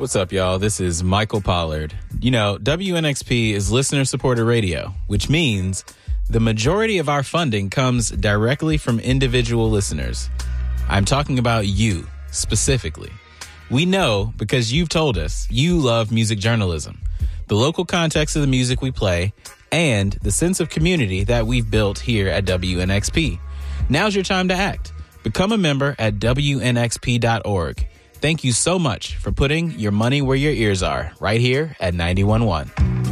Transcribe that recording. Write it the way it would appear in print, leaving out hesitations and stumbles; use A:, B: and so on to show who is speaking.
A: What's up, y'all? This is Michael Pollard. You know, WNXP is listener-supported radio, which means the majority of our funding comes directly from individual listeners. I'm talking about you, specifically. We know because you've told us you love music journalism, the local context of the music we play, and the sense of community that we've built here at WNXP. Now's your time to act. Become a member at WNXP.org. Thank you so much for putting your money where your ears are, right here at 91.1.